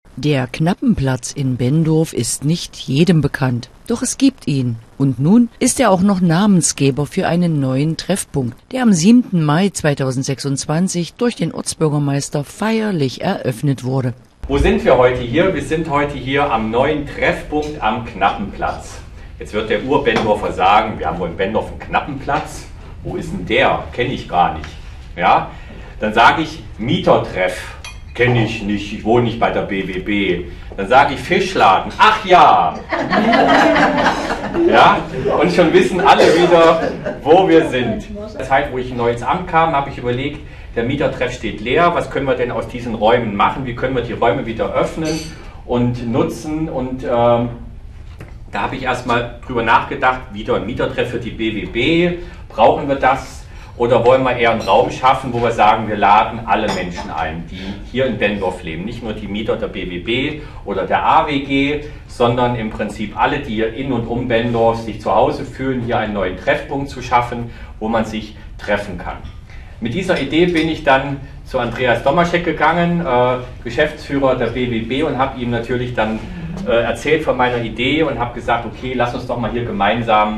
Der Knappenplatz in Benndorf ist nicht jedem bekannt, doch es gibt ihn. Und nun ist er auch noch Namensgeber für einen neuen Treffpunkt, der am 7. Mai 2026 durch den Ortsbürgermeister feierlich eröffnet wurde. Wo sind wir heute hier? Wir sind heute hier am neuen Treffpunkt am Knappenplatz. Jetzt wird der Ur-Benndorfer sagen, wir haben wohl in Benndorf einen Knappenplatz. Wo ist denn der? Kenne ich gar nicht. Ja? Dann sage ich Mietertreff. Kenne ich nicht, ich wohne nicht bei der BWB. Dann sage ich Fischladen. Ach ja! Ja? Und schon wissen alle wieder, wo wir sind. Das Zeit, wo ich neu ins Amt kam, habe ich überlegt, der Mietertreff steht leer. Was können wir denn aus diesen Räumen machen? Wie können wir die Räume wieder öffnen und nutzen? Und da habe ich erstmal drüber nachgedacht, wieder ein Mietertreff für die BWB. Brauchen wir das? Oder wollen wir eher einen Raum schaffen, wo wir sagen, wir laden alle Menschen ein, die hier in Benndorf leben. Nicht nur die Mieter der BWB oder der AWG, sondern im Prinzip alle, die hier in und um Benndorf sich zu Hause fühlen, hier einen neuen Treffpunkt zu schaffen, wo man sich treffen kann. Mit dieser Idee bin ich dann zu Andreas Domaschek gegangen, Geschäftsführer der BWB, und habe ihm natürlich dann erzählt von meiner Idee und habe gesagt, okay, lass uns doch mal hier gemeinsam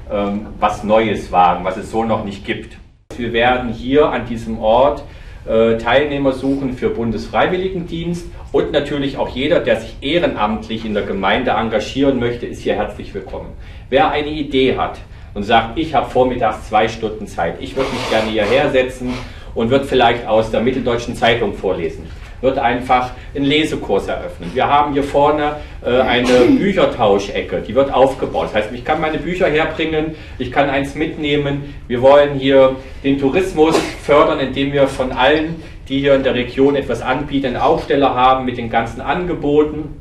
was Neues wagen, was es so noch nicht gibt. Wir werden hier an diesem Ort Teilnehmer suchen für Bundesfreiwilligendienst, und natürlich auch jeder, der sich ehrenamtlich in der Gemeinde engagieren möchte, ist hier herzlich willkommen. Wer eine Idee hat und sagt, ich habe vormittags 2 Stunden Zeit, ich würde mich gerne hierher setzen und würde vielleicht aus der Mitteldeutschen Zeitung vorlesen, wird einfach einen Lesekurs eröffnen. Wir haben hier vorne eine Büchertauschecke, die wird aufgebaut. Das heißt, ich kann meine Bücher herbringen, ich kann eins mitnehmen. Wir wollen hier den Tourismus fördern, indem wir von allen, die hier in der Region etwas anbieten, einen Aufsteller haben mit den ganzen Angeboten.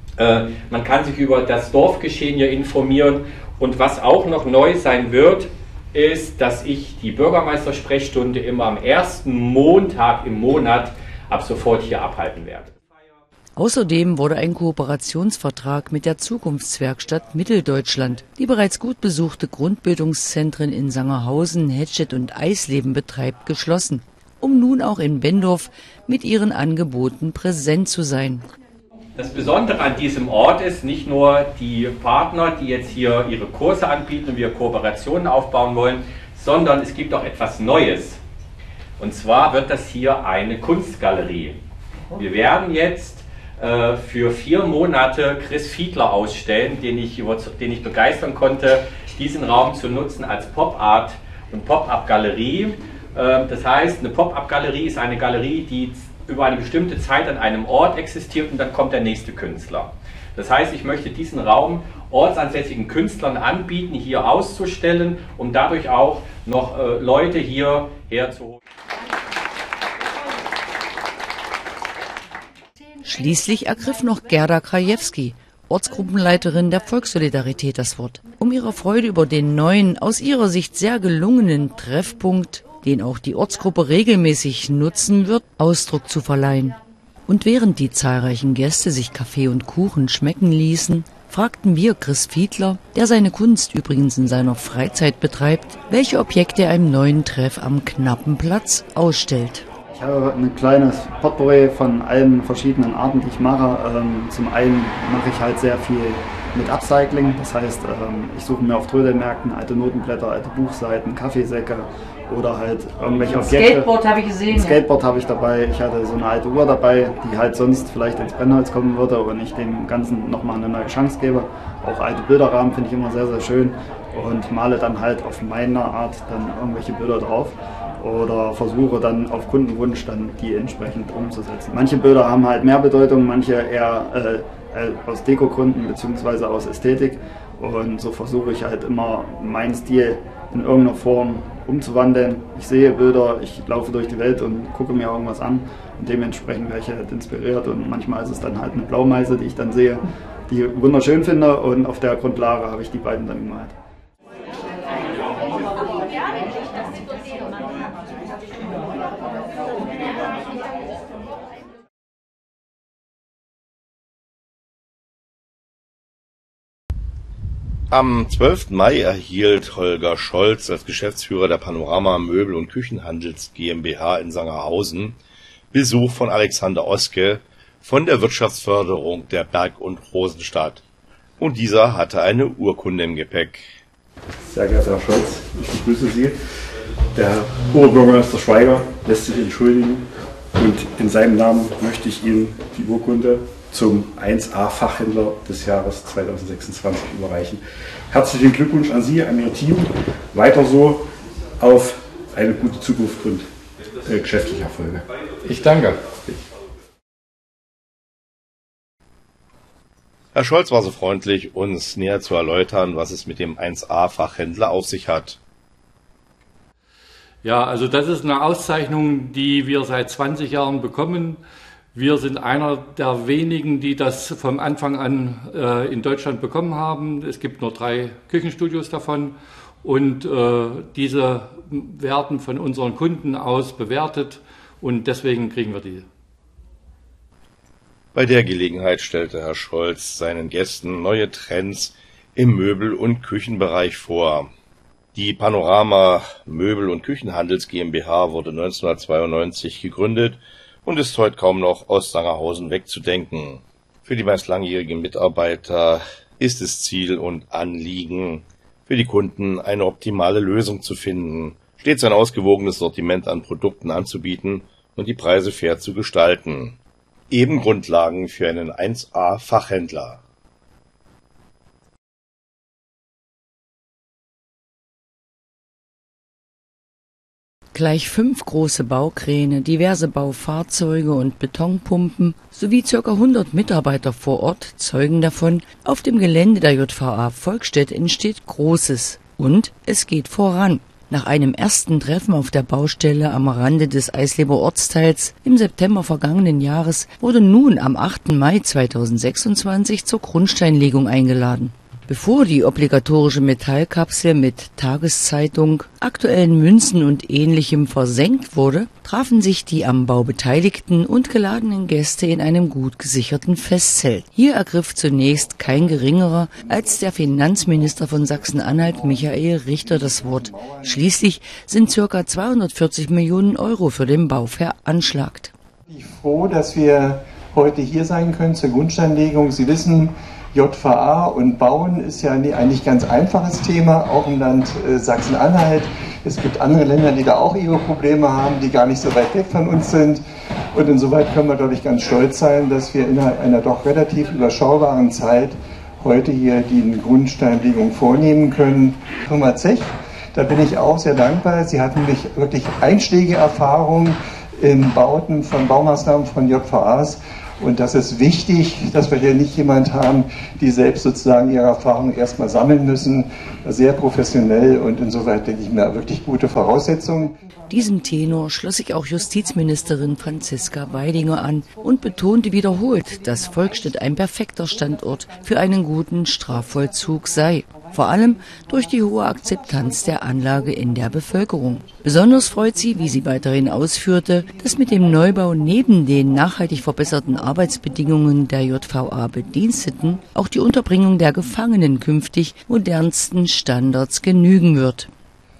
Man kann sich über das Dorfgeschehen hier informieren. Und was auch noch neu sein wird, ist, dass ich die Bürgermeistersprechstunde immer am ersten Montag im Monat ab sofort hier abhalten werde. Außerdem wurde ein Kooperationsvertrag mit der Zukunftswerkstatt Mitteldeutschland, die bereits gut besuchte Grundbildungszentren in Sangerhausen, Hetstedt und Eisleben betreibt, geschlossen, um nun auch in Benndorf mit ihren Angeboten präsent zu sein. Das Besondere an diesem Ort ist nicht nur die Partner, die jetzt hier ihre Kurse anbieten und wir Kooperationen aufbauen wollen, sondern es gibt auch etwas Neues. Und zwar wird das hier eine Kunstgalerie. Wir werden jetzt für 4 Monate Chris Fiedler ausstellen, den ich begeistern konnte, diesen Raum zu nutzen als Pop-Art und Pop-Up-Galerie. Das heißt, eine Pop-Up-Galerie ist eine Galerie, die über eine bestimmte Zeit an einem Ort existiert, und dann kommt der nächste Künstler. Das heißt, ich möchte diesen Raum ortsansässigen Künstlern anbieten, hier auszustellen, um dadurch auch noch Leute hierher zu holen. Schließlich ergriff noch Gerda Krajewski, Ortsgruppenleiterin der Volkssolidarität, das Wort, um ihrer Freude über den neuen, aus ihrer Sicht sehr gelungenen Treffpunkt, den auch die Ortsgruppe regelmäßig nutzen wird, Ausdruck zu verleihen. Und während die zahlreichen Gäste sich Kaffee und Kuchen schmecken ließen, fragten wir Chris Fiedler, der seine Kunst übrigens in seiner Freizeit betreibt, welche Objekte er im neuen Treff am Knappenplatz ausstellt. Ich habe ein kleines Potpourri von allen verschiedenen Arten, die ich mache. Zum einen mache ich halt sehr viel mit Upcycling, das heißt, ich suche mir auf Trödelmärkten alte Notenblätter, alte Buchseiten, Kaffeesäcke oder halt irgendwelche Objekte. Skateboard habe ich gesehen. Ein Skateboard habe ich dabei. Ich hatte so eine alte Uhr dabei, die halt sonst vielleicht ins Brennholz kommen würde und ich dem Ganzen nochmal eine neue Chance gebe. Auch alte Bilderrahmen finde ich immer sehr, sehr schön und male dann halt auf meine Art dann irgendwelche Bilder drauf oder versuche dann auf Kundenwunsch dann die entsprechend umzusetzen. Manche Bilder haben halt mehr Bedeutung, manche eher aus Dekogründen bzw. aus Ästhetik, und so versuche ich halt immer meinen Stil in irgendeiner Form umzuwandeln. Ich sehe Bilder, ich laufe durch die Welt und gucke mir irgendwas an und dementsprechend werde ich halt inspiriert, und manchmal ist es dann halt eine Blaumeise, die ich dann sehe, die ich wunderschön finde, und auf der Grundlage habe ich die beiden dann gemalt. Am 12. Mai erhielt Holger Scholz als Geschäftsführer der Panorama Möbel- und Küchenhandels GmbH in Sangerhausen Besuch von Alexander Oske von der Wirtschaftsförderung der Berg- und Rosenstadt. Und dieser hatte eine Urkunde im Gepäck. Sehr geehrter Herr Scholz, ich begrüße Sie. Der Oberbürgermeister Schweiger lässt sich entschuldigen und in seinem Namen möchte ich Ihnen die Urkunde zum 1A-Fachhändler des Jahres 2026 überreichen. Herzlichen Glückwunsch an Sie, an Ihr Team. Weiter so auf eine gute Zukunft und geschäftliche Erfolge. Ich danke. Herr Scholz war so freundlich, uns näher zu erläutern, was es mit dem 1A-Fachhändler auf sich hat. Ja, also das ist eine Auszeichnung, die wir seit 20 Jahren bekommen. Wir sind einer der wenigen, die das vom Anfang an in Deutschland bekommen haben. Es gibt nur 3 Küchenstudios davon und diese werden von unseren Kunden aus bewertet und deswegen kriegen wir die. Bei der Gelegenheit stellte Herr Scholz seinen Gästen neue Trends im Möbel- und Küchenbereich vor. Die Panorama Möbel- und Küchenhandels GmbH wurde 1992 gegründet und ist heute kaum noch aus Sangerhausen wegzudenken. Für die meist langjährigen Mitarbeiter ist es Ziel und Anliegen, für die Kunden eine optimale Lösung zu finden, stets ein ausgewogenes Sortiment an Produkten anzubieten und die Preise fair zu gestalten. Eben Grundlagen für einen 1A-Fachhändler. Gleich 5 große Baukräne, diverse Baufahrzeuge und Betonpumpen sowie ca. 100 Mitarbeiter vor Ort zeugen davon, auf dem Gelände der JVA Volkstedt entsteht Großes und es geht voran. Nach einem ersten Treffen auf der Baustelle am Rande des Eisleber Ortsteils im September vergangenen Jahres wurde nun am 8. Mai 2026 zur Grundsteinlegung eingeladen. Bevor die obligatorische Metallkapsel mit Tageszeitung, aktuellen Münzen und Ähnlichem versenkt wurde, trafen sich die am Bau beteiligten und geladenen Gäste in einem gut gesicherten Festzelt. Hier ergriff zunächst kein geringerer als der Finanzminister von Sachsen-Anhalt Michael Richter das Wort. Schließlich sind ca. 240 Millionen Euro für den Bau veranschlagt. Ich bin froh, dass wir heute hier sein können zur Grundsteinlegung. Sie wissen, JVA und Bauen ist ja eigentlich ganz einfaches Thema, auch im Land Sachsen-Anhalt. Es gibt andere Länder, die da auch ihre Probleme haben, die gar nicht so weit weg von uns sind. Und insoweit können wir, glaube ich, ganz stolz sein, dass wir innerhalb einer doch relativ überschaubaren Zeit heute hier die Grundsteinlegung vornehmen können. Firma Zech, da bin ich auch sehr dankbar. Sie hatten wirklich einschlägige Erfahrungen in Bauten von Baumaßnahmen von JVAs. Und das ist wichtig, dass wir hier nicht jemand haben, die selbst sozusagen ihre Erfahrungen erstmal sammeln müssen. Sehr professionell und insoweit denke ich mir wirklich gute Voraussetzungen. Diesem Tenor schloss sich auch Justizministerin Franziska Weidinger an und betonte wiederholt, dass Volkstedt ein perfekter Standort für einen guten Strafvollzug sei. Vor allem durch die hohe Akzeptanz der Anlage in der Bevölkerung. Besonders freut sie, wie sie weiterhin ausführte, dass mit dem Neubau neben den nachhaltig verbesserten Arbeitsbedingungen der JVA-Bediensteten auch die Unterbringung der Gefangenen künftig modernsten Standards genügen wird.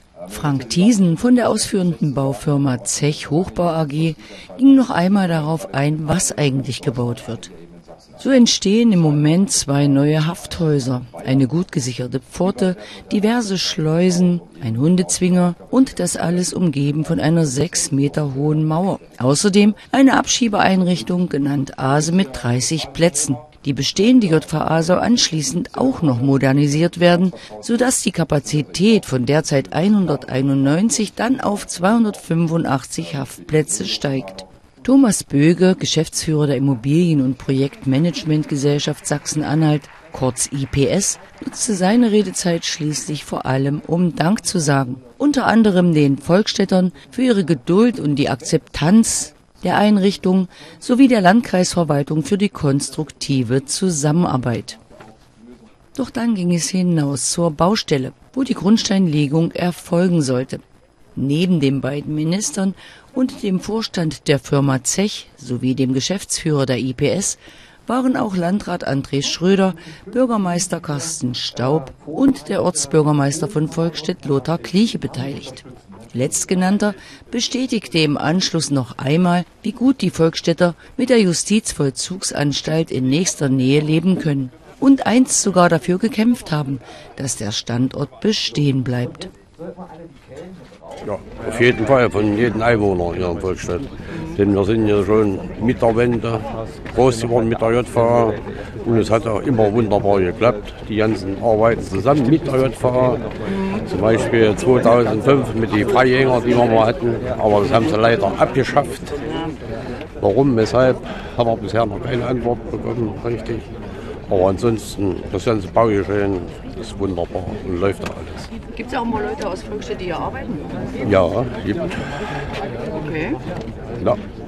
Frank Thiesen von der ausführenden Baufirma Zech Hochbau AG ging noch einmal darauf ein, was eigentlich gebaut wird. So entstehen im Moment 2 neue Hafthäuser, eine gut gesicherte Pforte, diverse Schleusen, ein Hundezwinger und das alles umgeben von einer 6 Meter hohen Mauer. Außerdem eine Abschiebeeinrichtung, genannt Aase, mit 30 Plätzen. Die bestehende JVA soll anschließend auch noch modernisiert werden, sodass die Kapazität von derzeit 191 dann auf 285 Haftplätze steigt. Thomas Böge, Geschäftsführer der Immobilien- und Projektmanagementgesellschaft Sachsen-Anhalt, kurz IPS, nutzte seine Redezeit schließlich vor allem, um Dank zu sagen. Unter anderem den Volkstädtern für ihre Geduld und die Akzeptanz der Einrichtung sowie der Landkreisverwaltung für die konstruktive Zusammenarbeit. Doch dann ging es hinaus zur Baustelle, wo die Grundsteinlegung erfolgen sollte. Neben den beiden Ministern und dem Vorstand der Firma Zech sowie dem Geschäftsführer der IPS waren auch Landrat André Schröder, Bürgermeister Carsten Staub und der Ortsbürgermeister von Volkstedt Lothar Kliche beteiligt. Letztgenannter bestätigte im Anschluss noch einmal, wie gut die Volkstädter mit der Justizvollzugsanstalt in nächster Nähe leben können und einst sogar dafür gekämpft haben, dass der Standort bestehen bleibt. Ja, auf jeden Fall von jedem Einwohner hier in Volkstadt. Denn wir sind ja schon mit der Wende groß geworden mit der JVA und es hat auch immer wunderbar geklappt. Die ganzen arbeiten zusammen mit der JVA. Zum Beispiel 2005 mit den Freigängern, die wir mal hatten, aber das haben sie leider abgeschafft. Warum, weshalb, haben wir bisher noch keine Antwort bekommen, richtig. Aber ansonsten, das ganze Baugeschehen ist wunderbar und läuft da alles. Gibt es auch mal Leute aus Volkstadt, die hier arbeiten? Ja, gibt. Okay. Ja.